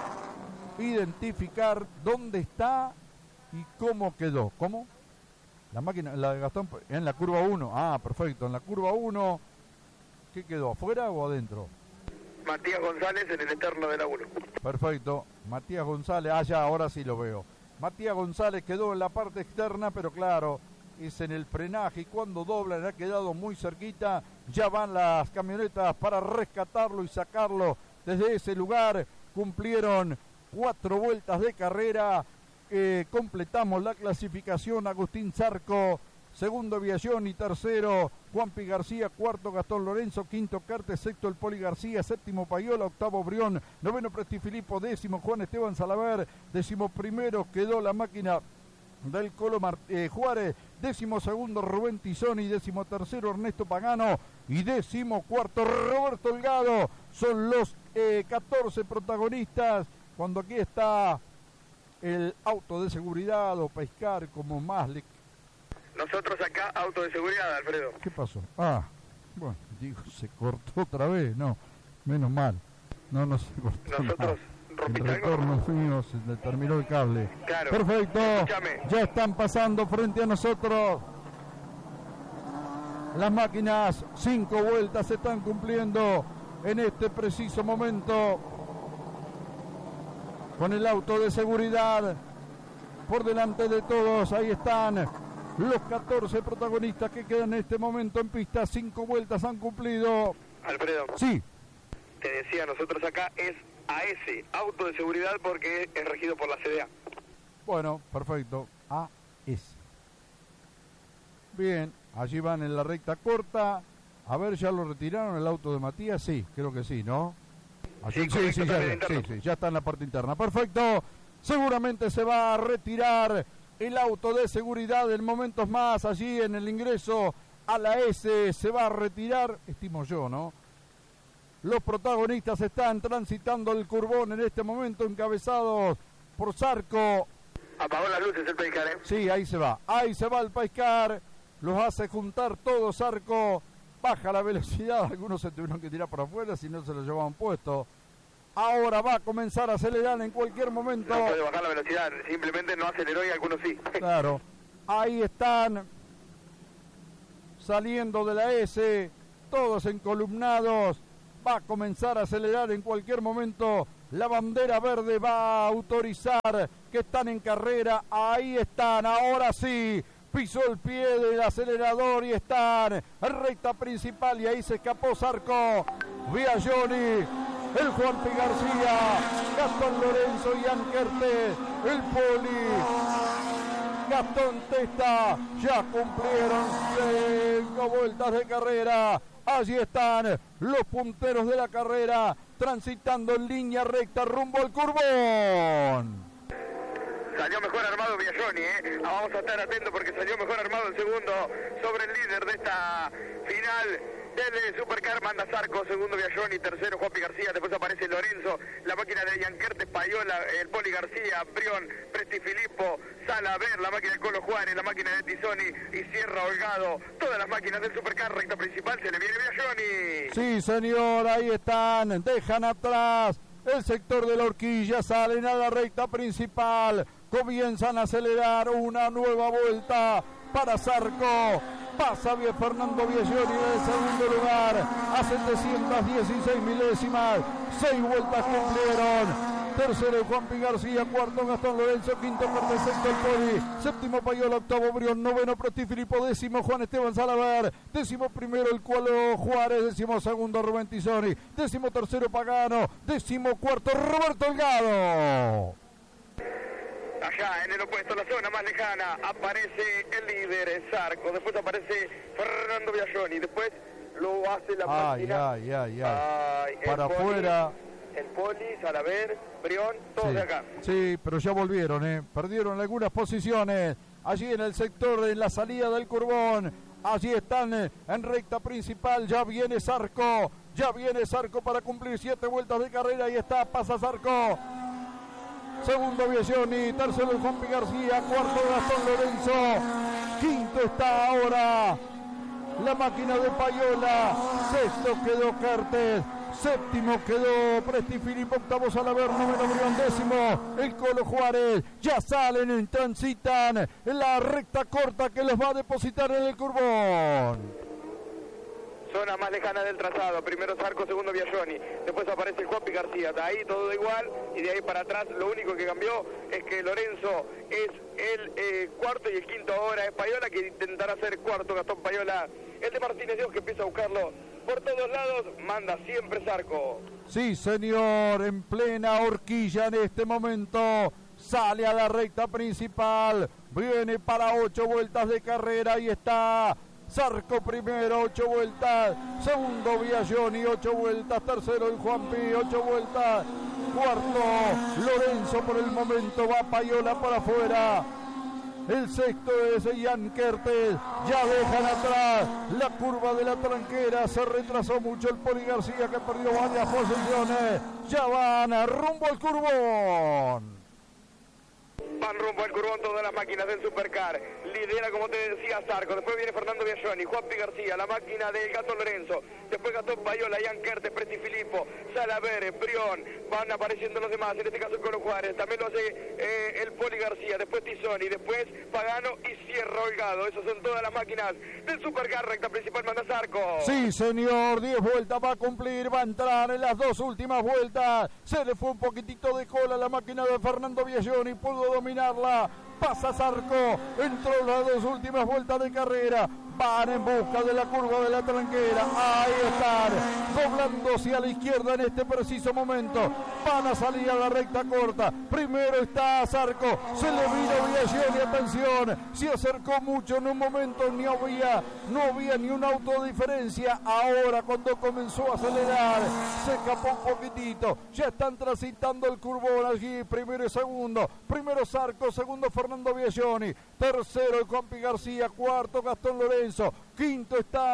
[SPEAKER 1] identificar dónde está y cómo quedó. ¿Cómo? La máquina, la de Gastón, en la curva 1. Ah, perfecto, en la curva 1. ¿Qué quedó? ¿Afuera o adentro?
[SPEAKER 2] Matías González en el eterno de la 1.
[SPEAKER 1] Perfecto, Matías González, ya, ahora sí lo veo. Matías González quedó en la parte externa, pero claro, es en el frenaje y cuando doblan ha quedado muy cerquita. Ya van las camionetas para rescatarlo y sacarlo desde ese lugar. Cumplieron 4 vueltas de carrera. Completamos la clasificación. Agustín Zarco, segundo Biagioni, tercero Juanpi García, cuarto Gastón Lorenzo, quinto Querte, sexto el Poli García, séptimo Payola, octavo Brión, noveno Presti Filippo, décimo Juan Esteban Salaver, décimo primero quedó la máquina del Colo Juárez, décimo segundo Rubén Tizoni, décimo tercero Ernesto Pagano y décimo cuarto Roberto Holgado. Son los 14 protagonistas cuando aquí está el auto de seguridad o Pescar como más le...
[SPEAKER 2] Nosotros acá, auto de seguridad, Alfredo.
[SPEAKER 1] ¿Qué pasó? Ah, bueno, digo, se cortó otra vez, no, menos mal. No se cortó.
[SPEAKER 2] Nosotros,
[SPEAKER 1] el retorno mío, se le terminó el cable.
[SPEAKER 2] Claro.
[SPEAKER 1] Perfecto,
[SPEAKER 2] Escúchame.
[SPEAKER 1] Ya están pasando frente a nosotros. Las máquinas, 5 vueltas se están cumpliendo en este preciso momento. Con el auto de seguridad por delante de todos, ahí están los 14 protagonistas que quedan en este momento en pista. 5 vueltas han cumplido.
[SPEAKER 2] Alfredo.
[SPEAKER 1] Sí.
[SPEAKER 2] Te decía, nosotros acá es AS, auto de seguridad, porque es regido por la CDA.
[SPEAKER 1] Bueno, perfecto. AS. Bien, allí van en la recta corta. A ver, ¿ya lo retiraron el auto de Matías? Sí, creo que sí, ¿no? Allí, sí, ya está en la parte interna. Perfecto. Seguramente se va a retirar el auto de seguridad en momentos más. Allí en el ingreso a la S se va a retirar, estimo yo, ¿no? Los protagonistas están transitando el curbón en este momento, encabezados por Zarco.
[SPEAKER 2] Apagó las luces el Paiscar, ¿eh?
[SPEAKER 1] Sí, ahí se va el Paiscar, los hace juntar todos, Zarco, baja la velocidad, algunos se tuvieron que tirar por afuera, si no se lo llevaban puesto. Ahora va a comenzar a acelerar en cualquier momento.
[SPEAKER 2] No puede bajar la velocidad, simplemente no aceleró y algunos sí.
[SPEAKER 1] Claro, ahí están saliendo de la S, todos encolumnados, va a comenzar a acelerar en cualquier momento. La bandera verde va a autorizar que están en carrera, ahí están, ahora sí, pisó el pie del acelerador y están en recta principal y ahí se escapó Zarco, Biagioni, el Juanpi García, Gastón Lorenzo, Ian Kertész, el Poli, Gastón Testa, ya cumplieron 5 vueltas de carrera. Allí están los punteros de la carrera, transitando en línea recta rumbo al Curbón.
[SPEAKER 2] Salió mejor armado Biagioni, vamos a estar atentos porque salió mejor armado el segundo sobre el líder de esta final del Supercar. Manda Zarco, segundo Biagioni, tercero Juanpi García, después aparece Lorenzo, la máquina de Ian Kertész, Payola, el Poli García, Brión, Presti Filippo, Salaver, la máquina de Colo Juárez, la máquina de Tisoni y Sierra Holgado, todas las máquinas del Supercar, recta principal, se le viene Biagioni.
[SPEAKER 1] Sí señor, ahí están, dejan atrás el sector de la horquilla, salen a la recta principal, comienzan a acelerar, una nueva vuelta para Zarco. Pasa bien Fernando Biagioni en el segundo lugar a 716 milésimas. 6 vueltas cumplieron. Tercero Juanpi García, cuarto Gastón Lorenzo, quinto Kertész, sexto el Poli, séptimo Payola, octavo Brión, noveno Presti Filippo, décimo Juan Esteban Salaver, décimo primero el Colo Juárez, décimo segundo Rubén Tisoni, décimo tercero Pagano, décimo cuarto Roberto Holgado.
[SPEAKER 2] Allá en el opuesto, la zona más lejana, aparece el líder, Zarco, después aparece Fernando Biagioni, después lo hace la máquina.
[SPEAKER 1] Para afuera.
[SPEAKER 2] El Poli, Salaver, Brión, todos de acá.
[SPEAKER 1] Sí, pero ya volvieron, perdieron algunas posiciones. Allí en el sector, en la salida del Curbón. Allí están en recta principal. Ya viene Zarco para cumplir 7 vueltas de carrera. Ahí está, pasa Zarco. Segundo Biagioni, tercero el Juanpi García, cuarto Gastón Lorenzo, quinto está ahora la máquina de Payola, sexto quedó Kertész, séptimo quedó Presti Filippo, octavo Salaver, noveno Brión, décimo el Colo Juárez. Ya salen, transitan en la recta corta que les va a depositar en el Curbón.
[SPEAKER 2] Zona más lejana del trazado, primero Zarco, segundo Biagioni, después aparece el Juanpi García, de ahí todo igual y de ahí para atrás lo único que cambió es que Lorenzo es el cuarto y el quinto ahora es Payola, que intentará ser cuarto Gastón Payola, el de Martínez Dios que empieza a buscarlo por todos lados, manda siempre Zarco.
[SPEAKER 1] Sí señor, en plena horquilla en este momento, sale a la recta principal, viene para 8 vueltas de carrera y está Zarco primero, 8 vueltas, segundo Biagioni, 8 vueltas, tercero el Juanpi, 8 vueltas, cuarto Lorenzo por el momento, va Payola para afuera, el sexto es Ian Kertész, ya dejan atrás la curva de la tranquera, se retrasó mucho el Poli García que perdió varias posiciones, ya van rumbo al Curbón.
[SPEAKER 2] Van rumbo al Curbón todas las máquinas del Supercar. Lidera, como te decía, Zarco. Después viene Fernando Biagioni, Juanpi García, la máquina del Gastón Lorenzo. Después Gastón Payola, Ian Kertész, Presti Filippo, Salaver, Brión. Van apareciendo los demás, en este caso el Colo Juárez. También lo hace el Poli García. Después Tisoni, después Pagano y Sierra Holgado. Esas son todas las máquinas del Supercar. Recta principal manda Zarco.
[SPEAKER 1] Sí, señor. 10 vueltas va a cumplir. Va a entrar en las 2 últimas vueltas. Se le fue un poquitito de cola a la máquina de Fernando Biagioni. Pudo dominarla, pasa Zarco, entró en las 2 últimas vueltas de carrera, van en busca de la curva de la tranquera, ahí están, doblándose a la izquierda en este preciso momento, van a salir a la recta corta, primero está Zarco, se le vino Biagioni, atención, se acercó mucho en un momento, no había ni un auto de diferencia, ahora cuando comenzó a acelerar, se escapó un poquitito, ya están transitando el Curbón allí, primero y segundo, primero Zarco, segundo Fernando Biagioni, tercero el Juanpi García, cuarto Gastón Lorenzo, quinto está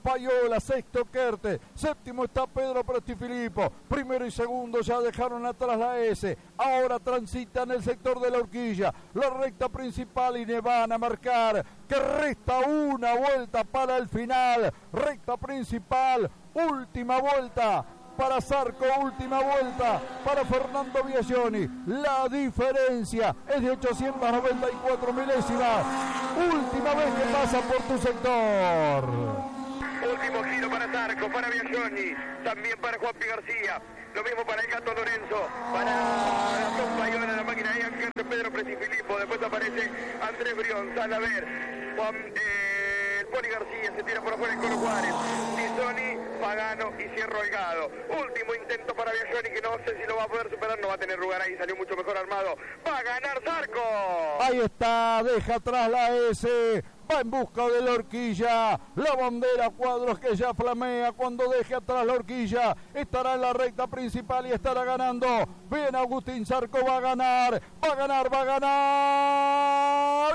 [SPEAKER 1] Payola, sexto Querte, séptimo está Pedro Prestifilipo, primero y segundo ya dejaron atrás la S, ahora transitan el sector de la horquilla, la recta principal y le van a marcar que resta una vuelta para el final, recta principal, última vuelta para Zarco, última vuelta para Fernando Biagioni. La diferencia es de 894 milésimas. Última vez que pasa por tu sector.
[SPEAKER 2] Último giro para Zarco, para Biagioni, también para Juanpi García. Lo mismo para el Gato Lorenzo, para Gastón Payola, la máquina de Anker, Pedro Prestifilipo. Después aparece Andrés Brión, Salaver, el Poli García, se tira por afuera el Colo Juárez, Tizoni, Pagano y Cierro Holgado. Último intento para Biagioni, que no sé si lo va a poder superar, no va a tener lugar ahí, salió mucho mejor armado. Va a ganar Zarco.
[SPEAKER 1] Ahí está, deja atrás la S. Va en busca de la horquilla, la bandera Cuadros que ya flamea cuando deje atrás la horquilla, estará en la recta principal y estará ganando. Bien, Agustín Zarco va a ganar, va a ganar, va a ganar,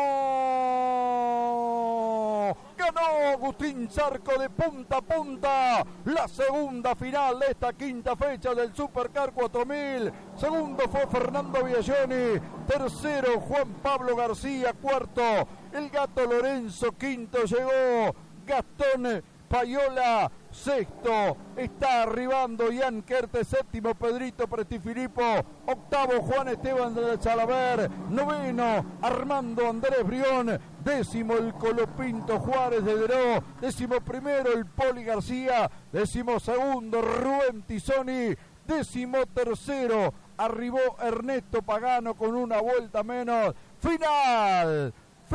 [SPEAKER 1] ganó. Ganó Agustín Zarco de punta a punta, la segunda final de esta quinta fecha del Supercar 4000. Segundo fue Fernando Biagioni, tercero Juan Pablo García, cuarto el Gato Lorenzo, quinto llegó Gastón Payola, sexto está arribando Ian Querte, séptimo Pedrito Prestifilipo, octavo Juan Esteban de Chalaver, noveno Armando Andrés Brión, décimo el Colopinto Juárez de Deró, décimo primero el Poli García, décimo segundo Rubén Tizoni, décimo tercero arribó Ernesto Pagano con una vuelta menos. Final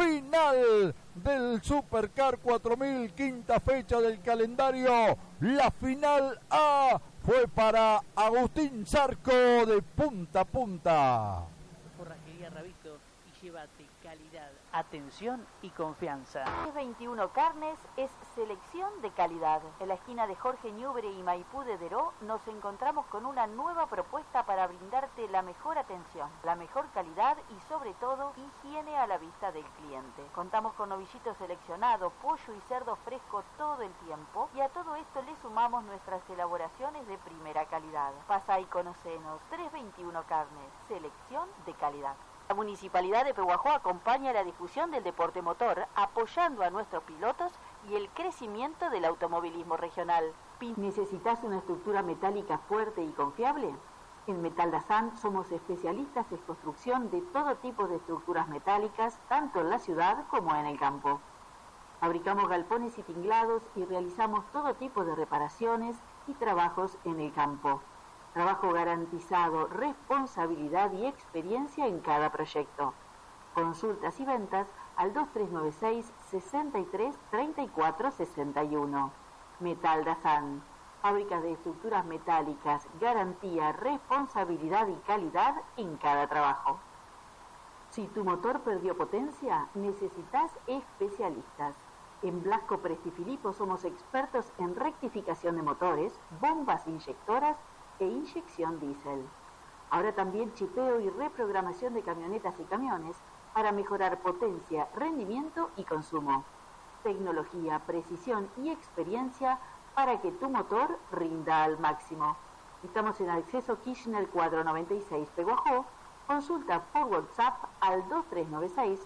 [SPEAKER 1] del Supercar 4000, quinta fecha del calendario. La final A fue para Agustín Zarco de punta a punta.
[SPEAKER 6] Forrajería Ravito y llévate calidad, atención y confianza.
[SPEAKER 4] 21 Carnes es selección de calidad. En la esquina de Jorge Ñubre y Maipú de Deró nos encontramos con una nueva propuesta para brindarte la mejor atención, la mejor calidad y sobre todo higiene a la vista del cliente. Contamos con novillito seleccionado, pollo y cerdo fresco todo el tiempo y a todo esto le sumamos nuestras elaboraciones de primera calidad. Pasa y conocenos. 321 Carnes, selección de calidad. La Municipalidad de Pehuajó acompaña la difusión del deporte motor, apoyando a nuestros pilotos y el crecimiento del automovilismo regional.
[SPEAKER 3] ¿Necesitas una estructura metálica fuerte y confiable? En Metal Dazán somos especialistas en construcción de todo tipo de estructuras metálicas, tanto en la ciudad como en el campo. Fabricamos galpones y tinglados y realizamos todo tipo de reparaciones y trabajos en el campo. Trabajo garantizado, responsabilidad y experiencia en cada proyecto. Consultas y ventas al 2396 63 34 61. Metal Dazán. Fábrica de estructuras metálicas, garantía, responsabilidad y calidad en cada trabajo. Si tu motor perdió potencia, necesitas especialistas. En Blasco Prestifilipo somos expertos en rectificación de motores, bombas inyectoras e inyección diésel. Ahora también chipeo y reprogramación de camionetas y camiones para mejorar potencia, rendimiento y consumo. Tecnología, precisión y experiencia para que tu motor rinda al máximo. Estamos en Acceso Kirchner 496 Pehuajó. Consulta por WhatsApp al 2396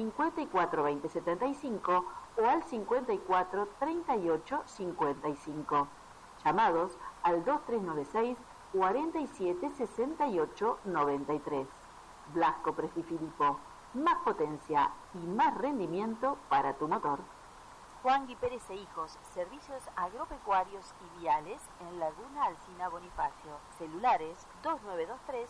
[SPEAKER 3] 542075 o al 54 38 55. Llamados al 2396 47 68 93. Blasco Prestifilipo. Más potencia y más rendimiento para tu motor.
[SPEAKER 4] Juan Gui Pérez e Hijos, servicios agropecuarios y viales en Laguna Alsina Bonifacio. Celulares 2923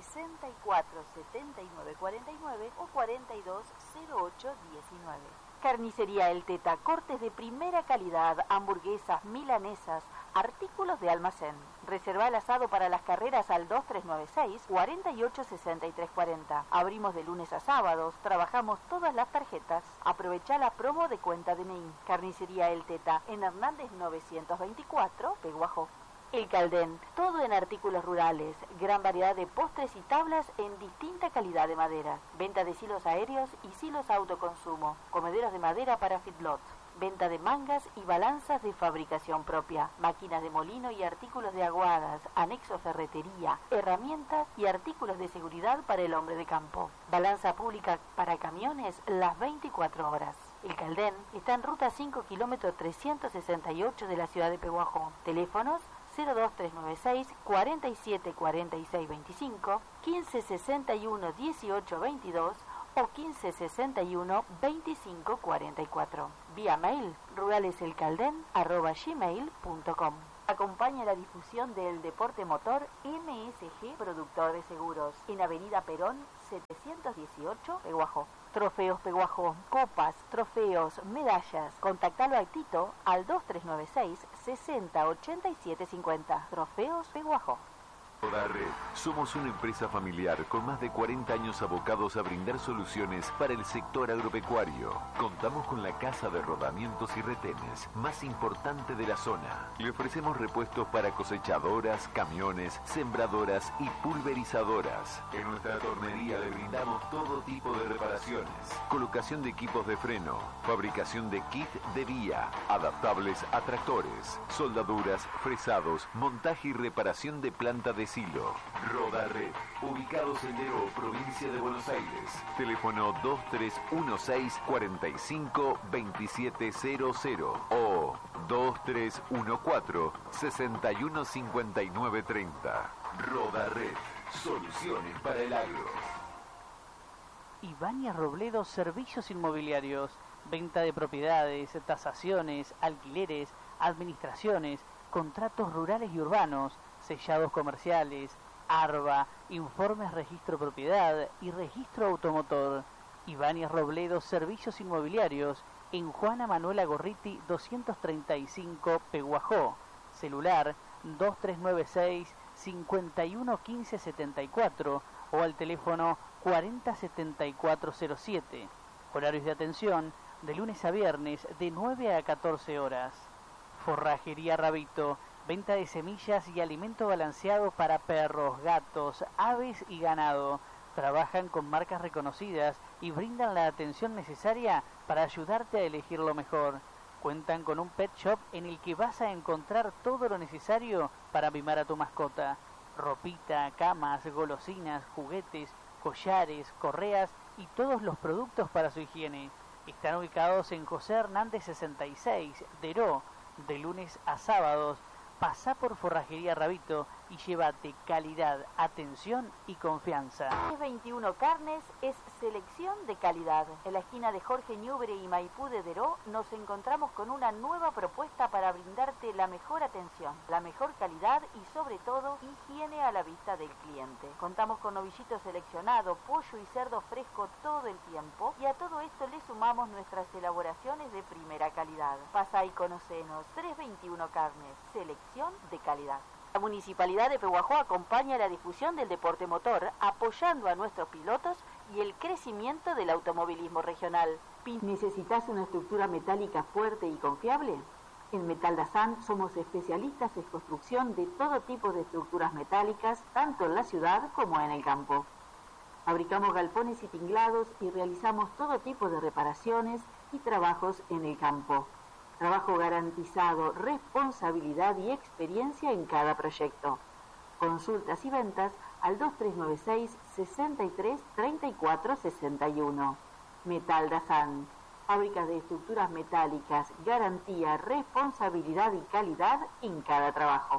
[SPEAKER 4] 647949 o 420819. Carnicería El Teta, cortes de primera calidad, hamburguesas, milanesas, artículos de almacén. Reserva el asado para las carreras al 2396 486340. Abrimos de lunes a sábados, trabajamos todas las tarjetas. Aprovecha la promo de cuenta DNI. Carnicería El Teta, en Hernández 924, Pehuajó. El Caldén, todo en artículos rurales, gran variedad de postres y tablas en distinta calidad de madera. Venta de silos aéreos y silos autoconsumo, comederos de madera para feedlot. Venta de mangas y balanzas de fabricación propia, máquinas de molino y artículos de aguadas, anexo ferretería, herramientas y artículos de seguridad para el hombre de campo. Balanza pública para camiones las 24 horas. El Caldén está en ruta 5 kilómetro 368 de la ciudad de Pehuajó. Teléfonos 02396 47 46 25, 1561 18 22 o 1561 25 44. Vía mail ruraleselcalden@gmail.com. Acompaña la difusión del deporte motor MSG Productor de Seguros en Avenida Perón 718, Pehuajó. Trofeos Pehuajó, copas, trofeos, medallas. Contactalo a Tito al 2396 60 87 50. Trofeos Pehuajó.
[SPEAKER 5] Rodared. Somos una empresa familiar con más de 40 años abocados a brindar soluciones para el sector agropecuario. Contamos con la casa de rodamientos y retenes más importante de la zona. Le ofrecemos repuestos para cosechadoras, camiones, sembradoras y pulverizadoras. En nuestra tornería le brindamos todo tipo de reparaciones. Colocación de equipos de freno, fabricación de kit de vía, adaptables a tractores, soldaduras, fresados, montaje y reparación de planta de silo. Rodared, ubicados en Deró, provincia de Buenos Aires. Teléfono 2316 45 2700 o 2314 61 59 30. Rodared, soluciones para el agro.
[SPEAKER 6] Ibáñez Robledo Servicios Inmobiliarios, venta de propiedades, tasaciones, alquileres, administraciones, contratos rurales y urbanos, sellados comerciales, ARBA, informes registro propiedad y registro automotor. Ibáñez Robledo Servicios Inmobiliarios en Juana Manuela Gorriti 235 Pehuajó. Celular 2396 51 15 74 o al teléfono 40 7407. Horarios de atención de lunes a viernes de 9 a 14 horas. Forrajería Rabito, venta de semillas y alimento balanceado para perros, gatos, aves y ganado. Trabajan con marcas reconocidas y brindan la atención necesaria para ayudarte a elegir lo mejor. Cuentan con un pet shop en el que vas a encontrar todo lo necesario para mimar a tu mascota. Ropita, camas, golosinas, juguetes, collares, correas y todos los productos para su higiene. Están ubicados en José Hernández 66, Deró, de lunes a sábados. Pasá por Forrajería Rabito y llévate calidad, atención y confianza.
[SPEAKER 4] 21 Carnes es selección de calidad. En la esquina de Jorge Ñubre y Maipú de Deró nos encontramos con una nueva propuesta para brindarte la mejor atención, la mejor calidad y sobre todo higiene a la vista del cliente. Contamos con novillito seleccionado, pollo y cerdo fresco todo el tiempo y a todo esto le sumamos nuestras elaboraciones de primera calidad. Pasá y conocenos. 321 Carnes, selección de calidad. La Municipalidad de Pehuajó acompaña la difusión del deporte motor, apoyando a nuestros pilotos y el crecimiento del automovilismo regional.
[SPEAKER 3] ¿Necesitas una estructura metálica fuerte y confiable? En Metal Dazán somos especialistas en construcción de todo tipo de estructuras metálicas, tanto en la ciudad como en el campo. Fabricamos galpones y tinglados y realizamos todo tipo de reparaciones y trabajos en el campo. Trabajo garantizado, responsabilidad y experiencia en cada proyecto. Consultas y ventas al 2396 63 34 61. Metal Dazán. Fábricas de estructuras metálicas, garantía, responsabilidad y calidad en cada trabajo.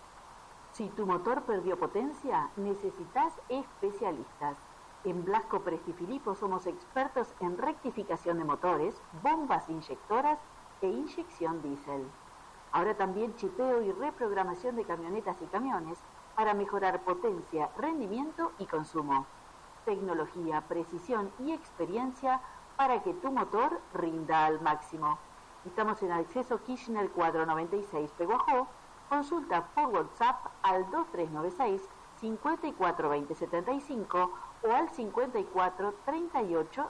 [SPEAKER 3] Si tu motor perdió potencia, necesitas especialistas. En Blasco Prestifilipo somos expertos en rectificación de motores, bombas inyectoras e inyección diésel. Ahora también chipeo y reprogramación de camionetas y camiones para mejorar potencia, rendimiento y consumo. Tecnología, precisión y experiencia para que tu motor rinda al máximo. Estamos en Acceso Kirchner 496 Pehuajó. Consulta por WhatsApp al 2396 54 20 75 o al 54 38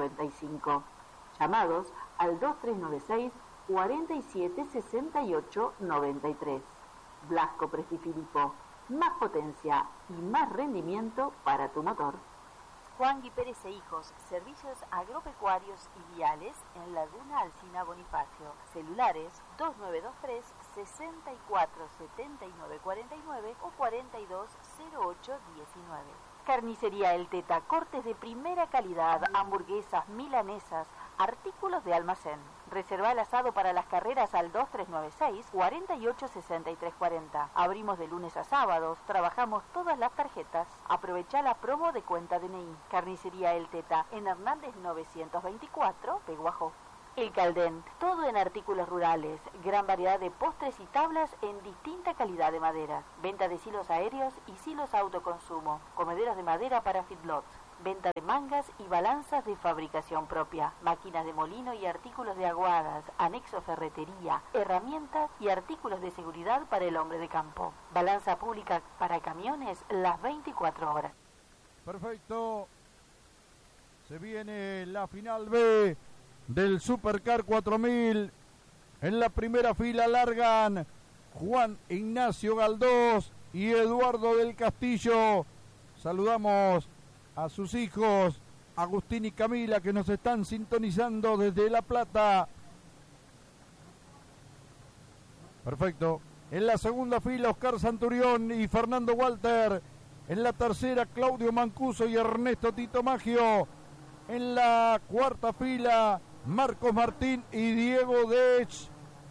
[SPEAKER 3] 55. Llamados al 2396 47 68 93. Blasco Prestifilipo. Más potencia y más rendimiento para tu motor.
[SPEAKER 4] Juan Gui Pérez e Hijos, servicios agropecuarios y viales en Laguna Alsina Bonifacio. Celulares 2923 647949 o 420819. Carnicería El Teta, cortes de primera calidad, hamburguesas, milanesas, artículos de almacén. Reserva el asado para las carreras al 2396 486340. Abrimos de lunes a sábados, trabajamos todas las tarjetas. Aprovecha la promo de cuenta DNI. Carnicería El Teta, en Hernández 924, Peguajó. El Caldén, todo en artículos rurales, gran variedad de postres y tablas en distinta calidad de madera. Venta de silos aéreos y silos autoconsumo, comederos de madera para feedlots. Venta de mangas y balanzas de fabricación propia, máquinas de molino y artículos de aguadas, anexo ferretería, herramientas y artículos de seguridad para el hombre de campo. Balanza pública para camiones las 24 horas.
[SPEAKER 1] Perfecto. Se viene la final B del Supercar 4000. En la primera fila largan Juan Ignacio Galdós y Eduardo del Castillo. Saludamos a sus hijos Agustín y Camila, que nos están sintonizando desde La Plata. Perfecto. En la segunda fila Oscar Santurión y Fernando Walter. En la tercera Claudio Mancuso y Ernesto Tito Maggio. En la cuarta fila Marcos Martín y Diego Dech.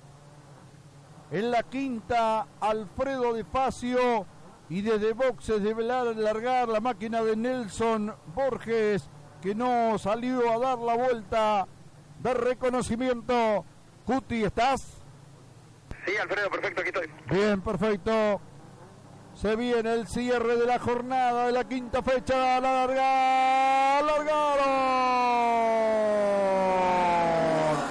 [SPEAKER 1] En la quinta Alfredo de Facio. Y desde boxes de largar la máquina de Nelson Borges, que no salió a dar la vuelta de reconocimiento. Cuti, ¿estás?
[SPEAKER 2] Sí, Alfredo, perfecto, aquí estoy.
[SPEAKER 1] Bien, perfecto. Se viene el cierre de la jornada de la quinta fecha. ¡Largaron!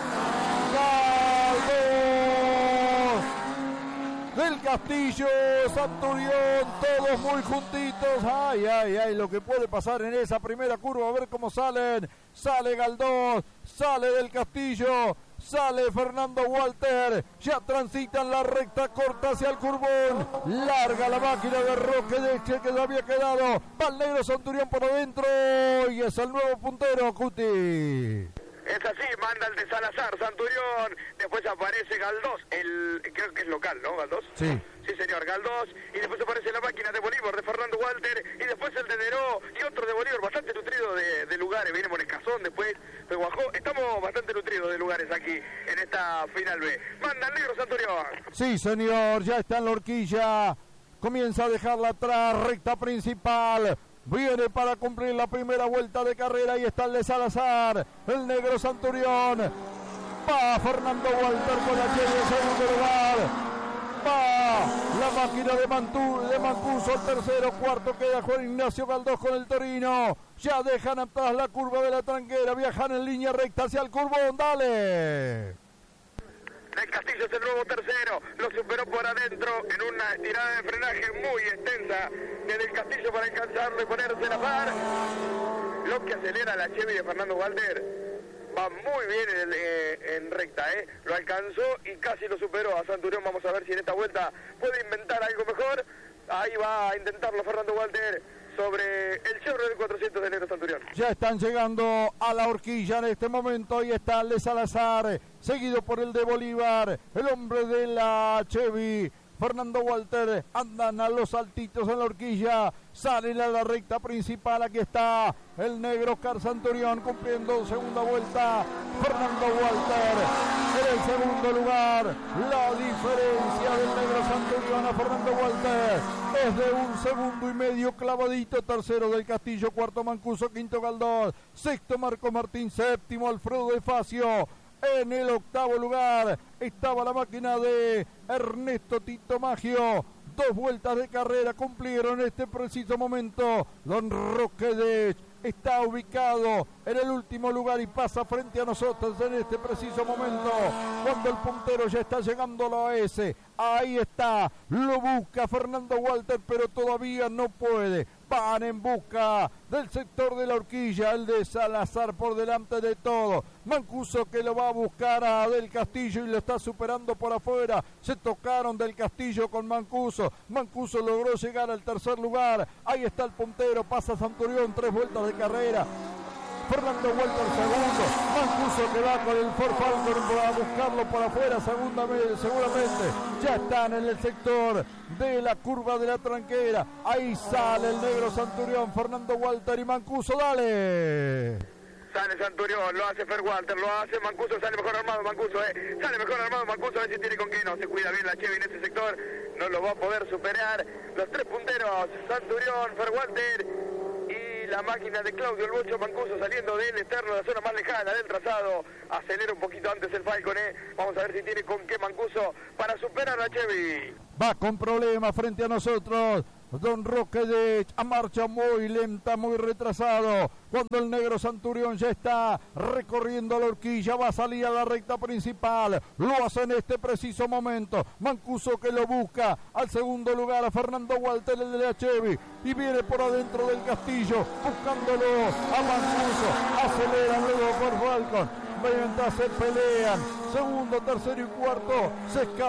[SPEAKER 1] Del Castillo, Santurión, todos muy juntitos. Ay, lo que puede pasar en esa primera curva, a ver cómo salen. Sale Galdós, sale Del Castillo, sale Fernando Walter. Ya transitan la recta corta hacia el curbón. Larga la máquina de Roque Deche, que había quedado. Va el negro Santurión por adentro y es el nuevo puntero, Cuti.
[SPEAKER 2] Es así, manda el de Salazar, Santurión, después aparece Galdós, creo que es local, ¿no, Galdós?
[SPEAKER 1] Sí.
[SPEAKER 2] Sí, señor, Galdós, y después aparece la máquina de Bolívar, de Fernando Walter, y después el de Neró, y otro de Bolívar, bastante nutrido de lugares, viene Monescazón, después Peguajó, estamos bastante nutridos de lugares aquí, en esta final B. Manda el negro Santurión.
[SPEAKER 1] Sí, señor, ya está en la horquilla, comienza a dejarla atrás, recta principal. Viene para cumplir la primera vuelta de carrera y está el de Salazar, el negro Santurión. Va Fernando Walter con la Chevy en segundo lugar. Va la máquina de Mancuso, tercero, cuarto queda Juan Ignacio Galdós con el Torino. Ya dejan atrás la curva de la Tranquera, viajan en línea recta hacia el curbón, dale.
[SPEAKER 2] Del Castillo es el nuevo tercero, lo superó por adentro en una estirada de frenaje muy extensa desde el Castillo para alcanzarlo y ponerse la par. Lo que acelera la Chevy de Fernando Walter va muy bien en recta, lo alcanzó y casi lo superó a Santurión. Vamos a ver si en esta vuelta puede inventar algo mejor. Ahí va a intentarlo Fernando Walter sobre el Chevrolet 400 de negro Santurión.
[SPEAKER 1] Ya están llegando a la horquilla en este momento. Ahí está el de Salazar, seguido por el de Bolívar, el hombre de la Chevy. Fernando Walter andan a los saltitos en la horquilla, salen a la recta principal. Aquí está el negro Oscar Santurión cumpliendo segunda vuelta. Fernando Walter en el segundo lugar. La diferencia del negro Santurión a Fernando Walter es de 1,5 segundos clavadito. Tercero Del Castillo, cuarto Mancuso, quinto Galdós, sexto Marco Martín, séptimo Alfredo de Facio. En el octavo lugar estaba la máquina de Ernesto Tito Maggio. 2 vueltas de carrera cumplieron en este preciso momento. Don Roque Dech está ubicado en el último lugar y pasa frente a nosotros en este preciso momento, cuando el puntero ya está llegando a la OS. Ahí está, lo busca Fernando Walter, pero todavía no puede. Van en busca del sector de la horquilla, el de Salazar por delante de todo. Mancuso que lo va a buscar a Del Castillo y lo está superando por afuera. Se tocaron Del Castillo con Mancuso. Mancuso logró llegar al tercer lugar. Ahí está el puntero, pasa Centurión, 3 vueltas de carrera. Fernando Walter segundo, Mancuso que va con el Ford Falcon a buscarlo por afuera, seguramente ya están en el sector de la curva de la tranquera. Ahí sale el negro Centurión, Fernando Walter y Mancuso, dale.
[SPEAKER 2] Sale Centurión, lo hace Fer Walter, lo hace Mancuso, sale mejor armado Mancuso, sale mejor armado Mancuso, a ver si tiene con qué, no se cuida bien la Chevy en ese sector, no lo va a poder superar. Los 3 punteros, Centurión, Fer Walter y la máquina de Claudio El Bocho Mancuso saliendo del externo, de la zona más lejana del trazado. Acelera un poquito antes el Falcon, vamos a ver si tiene con qué Mancuso para superar a Chevy.
[SPEAKER 1] Va con problemas frente a nosotros Don Roque de a marcha muy lenta, muy retrasado. Cuando el negro Centurión ya está recorriendo la horquilla, va a salir a la recta principal. Lo hace en este preciso momento. Mancuso que lo busca al segundo lugar a Fernando Walter, el de la Chevy. Y viene por adentro del Castillo, buscándolo a Mancuso. Aceleran luego por Falcon. Mientras se pelean, segundo, tercero y cuarto, se escapa